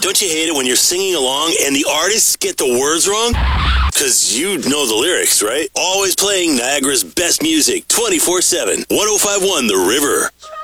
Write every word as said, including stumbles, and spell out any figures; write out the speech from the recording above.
Don't you hate it when you're singing along and the artists get the words wrong? Because you know the lyrics, right? Always playing Niagara's best music twenty-four seven. one oh five point one The River.